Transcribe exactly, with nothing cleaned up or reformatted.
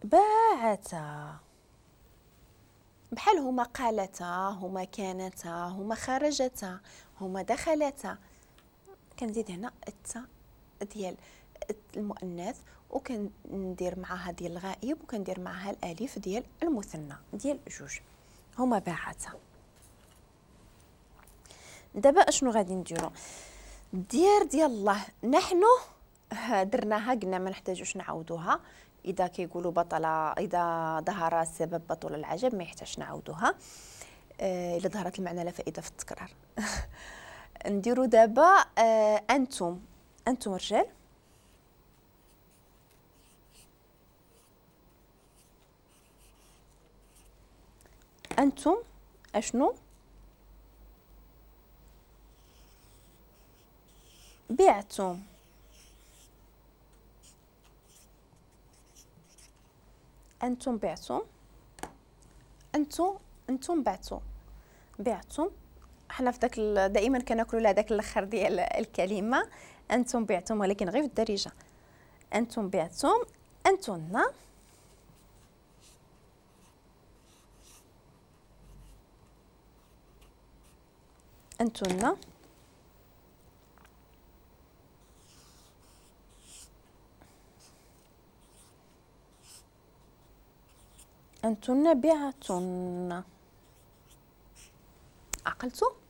باعتا، بحال هما قالتا، هما كانتا، هما خرجتا، هما دخلتا. كنزيد هنا التا ديال المؤنث، وكندير معها ديال الغائب، وكندير معها الالف ديال المثنى ديال جوج. هما باعتا. دابا اشنو غادي نديرو؟ دير ديال الله نحن درناها، قلنا ما نحتاجوش نعاودوها. اذا كيقولوا بطل، اذا ظهر السبب بطل العجب، ما يحتاجش نعاودوها. آه الا ظهرت المعنى لا فائده في التكرار. نديرو دابا آه انتم، انتم رجال. انتم اشنو؟ بعتم. انتم بعتم. انتم انتم بعتم. بعتم. حنا في داك دائما كناكلوا لهداك الاخر ديال الكلمه. انتم بعتم، ولكن غير في الدارجه. انتم بعتم. انتن. انتن. انتن بعتن. عقلتوا؟